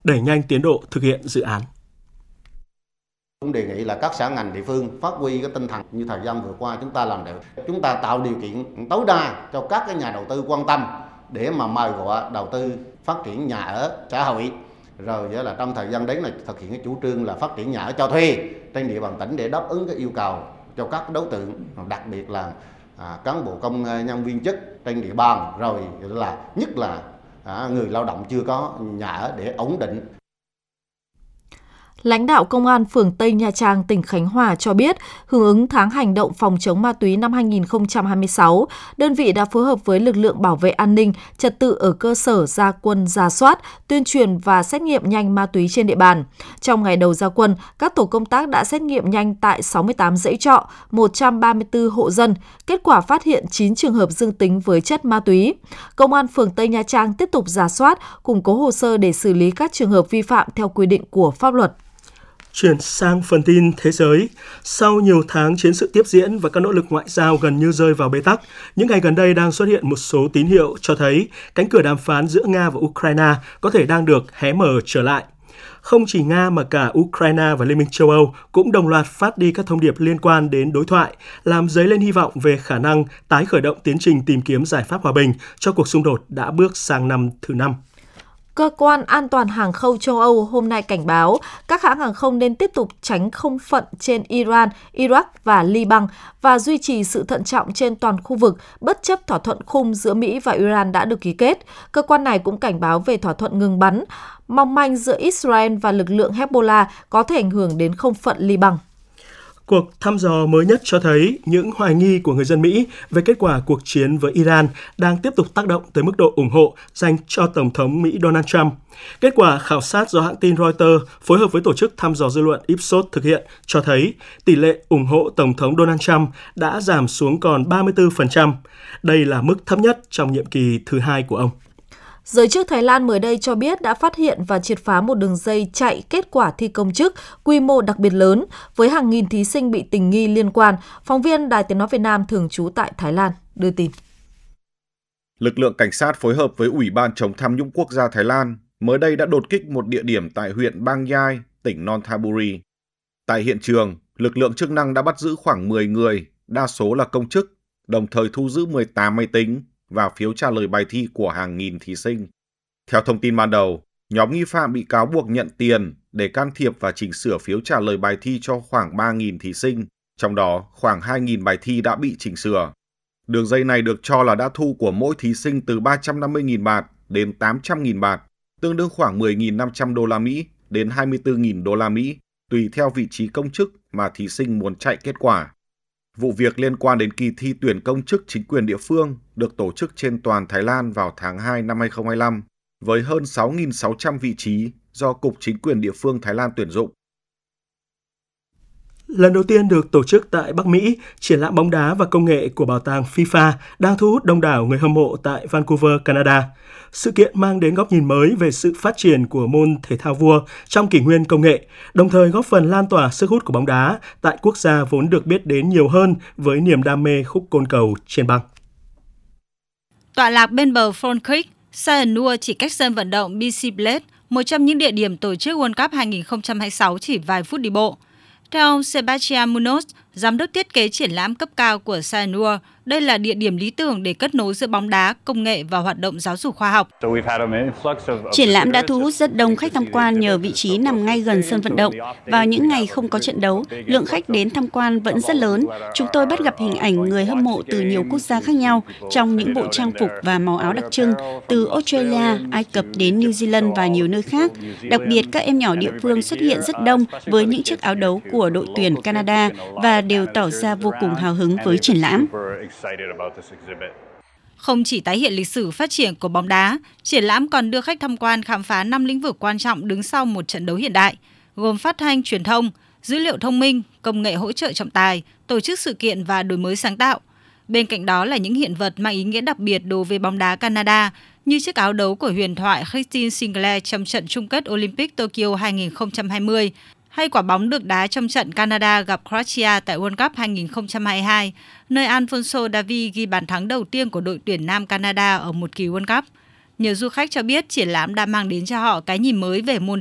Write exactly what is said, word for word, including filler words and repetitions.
đẩy nhanh tiến độ thực hiện dự án. Cũng đề nghị là các sở ngành địa phương phát huy cái tinh thần như thời gian vừa qua chúng ta làm được. Chúng ta tạo điều kiện tối đa cho các cái nhà đầu tư quan tâm để mà mời gọi đầu tư phát triển nhà ở xã hội. Rồi vậy là trong thời gian đến là thực hiện cái chủ trương là phát triển nhà ở cho thuê trên địa bàn tỉnh để đáp ứng cái yêu cầu cho các đối tượng, đặc biệt là à, cán bộ công nhân viên chức trên địa bàn, rồi là nhất là à, người lao động chưa có nhà ở để ổn định. Lãnh đạo Công an phường Tây Nha Trang, tỉnh Khánh Hòa cho biết, hưởng ứng tháng hành động phòng chống ma túy năm hai nghìn không trăm hai mươi sáu, đơn vị đã phối hợp với lực lượng bảo vệ an ninh, trật tự ở cơ sở ra quân rà soát, tuyên truyền và xét nghiệm nhanh ma túy trên địa bàn. Trong ngày đầu ra quân, các tổ công tác đã xét nghiệm nhanh tại sáu mươi tám dãy trọ, một trăm ba mươi tư hộ dân. Kết quả phát hiện chín trường hợp dương tính với chất ma túy. Công an phường Tây Nha Trang tiếp tục rà soát, củng cố hồ sơ để xử lý các trường hợp vi phạm theo quy định của pháp luật. Chuyển sang phần tin thế giới. Sau nhiều tháng chiến sự tiếp diễn và các nỗ lực ngoại giao gần như rơi vào bế tắc, những ngày gần đây đang xuất hiện một số tín hiệu cho thấy cánh cửa đàm phán giữa Nga và Ukraine có thể đang được hé mở trở lại. Không chỉ Nga mà cả Ukraine và Liên minh châu Âu cũng đồng loạt phát đi các thông điệp liên quan đến đối thoại, làm dấy lên hy vọng về khả năng tái khởi động tiến trình tìm kiếm giải pháp hòa bình cho cuộc xung đột đã bước sang năm thứ năm. Cơ quan An toàn Hàng không châu Âu hôm nay cảnh báo các hãng hàng không nên tiếp tục tránh không phận trên Iran, Iraq và Liban và duy trì sự thận trọng trên toàn khu vực bất chấp thỏa thuận khung giữa Mỹ và Iran đã được ký kết. Cơ quan này cũng cảnh báo về thỏa thuận ngừng bắn mong manh giữa Israel và lực lượng Hezbollah có thể ảnh hưởng đến không phận Liban. Cuộc thăm dò mới nhất cho thấy những hoài nghi của người dân Mỹ về kết quả cuộc chiến với Iran đang tiếp tục tác động tới mức độ ủng hộ dành cho Tổng thống Mỹ Donald Trump. Kết quả khảo sát do hãng tin Reuters phối hợp với tổ chức thăm dò dư luận Ipsos thực hiện cho thấy tỷ lệ ủng hộ Tổng thống Donald Trump đã giảm xuống còn ba mươi tư phần trăm. Đây là mức thấp nhất trong nhiệm kỳ thứ hai của ông. Giới chức Thái Lan mới đây cho biết đã phát hiện và triệt phá một đường dây chạy kết quả thi công chức quy mô đặc biệt lớn với hàng nghìn thí sinh bị tình nghi liên quan. Phóng viên Đài Tiếng nói Việt Nam thường trú tại Thái Lan đưa tin. Lực lượng cảnh sát phối hợp với Ủy ban chống tham nhũng quốc gia Thái Lan mới đây đã đột kích một địa điểm tại huyện Bang Yai, tỉnh Nonthaburi. Tại hiện trường, lực lượng chức năng đã bắt giữ khoảng mười người, đa số là công chức, đồng thời thu giữ mười tám máy tính và phiếu trả lời bài thi của hàng nghìn thí sinh. Theo thông tin ban đầu, nhóm nghi phạm bị cáo buộc nhận tiền để can thiệp và chỉnh sửa phiếu trả lời bài thi cho khoảng ba nghìn thí sinh, trong đó khoảng hai nghìn bài thi đã bị chỉnh sửa. Đường dây này được cho là đã thu của mỗi thí sinh từ ba trăm năm mươi nghìn baht đến tám trăm nghìn baht, tương đương khoảng mười nghìn năm trăm đô la Mỹ đến hai mươi tư nghìn đô la Mỹ, tùy theo vị trí công chức mà thí sinh muốn chạy kết quả. Vụ việc liên quan đến kỳ thi tuyển công chức chính quyền địa phương được tổ chức trên toàn Thái Lan vào tháng hai năm hai nghìn không trăm hai mươi lăm, với hơn sáu nghìn sáu trăm vị trí do Cục Chính quyền địa phương Thái Lan tuyển dụng. Lần đầu tiên được tổ chức tại Bắc Mỹ, triển lãm bóng đá và công nghệ của bảo tàng FIFA đang thu hút đông đảo người hâm mộ tại Vancouver, Canada. Sự kiện mang đến góc nhìn mới về sự phát triển của môn thể thao vua trong kỷ nguyên công nghệ, đồng thời góp phần lan tỏa sức hút của bóng đá tại quốc gia vốn được biết đến nhiều hơn với niềm đam mê khúc côn cầu trên băng. Tọa lạc bên bờ Front Creek, Sayonua chỉ cách sân vận động bê xê Blade, một trong những địa điểm tổ chức World Cup hai nghìn không trăm hai mươi sáu chỉ vài phút đi bộ. Theo ông Sebastián Munoz, giám đốc thiết kế triển lãm cấp cao của Sayonua, đây là địa điểm lý tưởng để kết nối giữa bóng đá, công nghệ và hoạt động giáo dục khoa học. Triển lãm đã thu hút rất đông khách tham quan nhờ vị trí nằm ngay gần sân vận động. Vào những ngày không có trận đấu, lượng khách đến tham quan vẫn rất lớn. Chúng tôi bắt gặp hình ảnh người hâm mộ từ nhiều quốc gia khác nhau trong những bộ trang phục và màu áo đặc trưng, từ Australia, Ai Cập đến New Zealand và nhiều nơi khác. Đặc biệt, các em nhỏ địa phương xuất hiện rất đông với những chiếc áo đấu của đội tuyển Canada và đều tỏ ra vô cùng hào hứng với triển lãm. Không chỉ tái hiện lịch sử phát triển của bóng đá, triển lãm còn đưa khách tham quan khám phá năm lĩnh vực quan trọng đứng sau một trận đấu hiện đại, gồm phát thanh, truyền thông, dữ liệu thông minh, công nghệ hỗ trợ trọng tài, tổ chức sự kiện và đổi mới sáng tạo. Bên cạnh đó là những hiện vật mang ý nghĩa đặc biệt đối với bóng đá Canada, như chiếc áo đấu của huyền thoại Christine Sinclair trong trận chung kết Olympic Tokyo hai nghìn không trăm hai mươi, hay quả bóng được đá trong trận Canada gặp Croatia tại World Cup hai nghìn không trăm hai mươi hai, nơi Alphonso Davies ghi bàn thắng đầu tiên của đội tuyển nam Canada ở một kỳ World Cup. Nhiều du khách cho biết triển lãm đã mang đến cho họ cái nhìn mới về môn